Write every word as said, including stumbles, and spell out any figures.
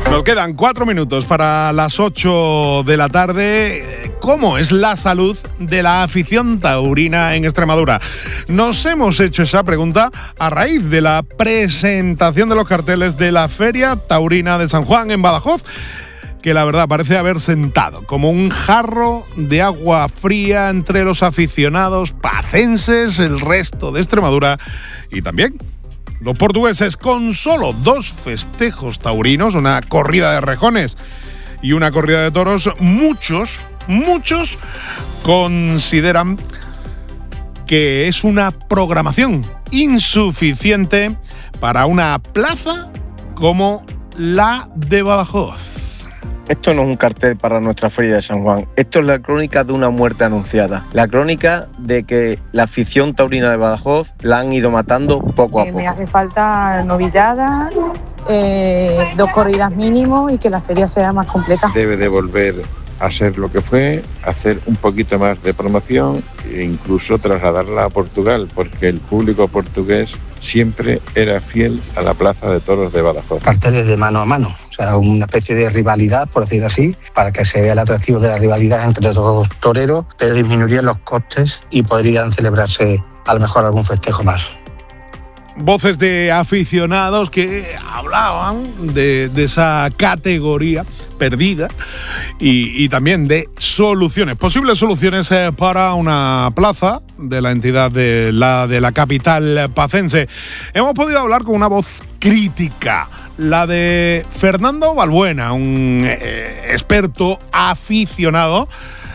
Nos quedan cuatro minutos para las ocho de la tarde. ¿Cómo es la salud de la afición taurina en Extremadura? Nos hemos hecho esa pregunta a raíz de la presentación de los carteles de la Feria Taurina de San Juan en Badajoz, que la verdad parece haber sentado como un jarro de agua fría entre los aficionados pacenses, el resto de Extremadura y también los portugueses, con solo dos festejos taurinos, una corrida de rejones y una corrida de toros. Muchos, muchos consideran que es una programación insuficiente para una plaza como la de Badajoz. Esto no es un cartel para nuestra Feria de San Juan. Esto es la crónica de una muerte anunciada. La crónica de que la afición taurina de Badajoz la han ido matando poco a eh, poco. Me hace falta novilladas, eh, dos corridas mínimo y que la feria sea más completa. Debe de volver a ser lo que fue, hacer un poquito más de promoción e incluso trasladarla a Portugal, porque el público portugués siempre era fiel a la Plaza de Toros de Badajoz. Carteles de mano a mano, o sea, una especie de rivalidad, por decir así, para que se vea el atractivo de la rivalidad entre dos toreros, pero disminuirían los costes y podrían celebrarse a lo mejor algún festejo más. Voces de aficionados que hablaban de, de esa categoría perdida y, y también de soluciones, posibles soluciones eh, para una plaza de la entidad de la, de la capital pacense. Hemos podido hablar con una voz crítica, la de Fernando Balbuena, un eh, experto aficionado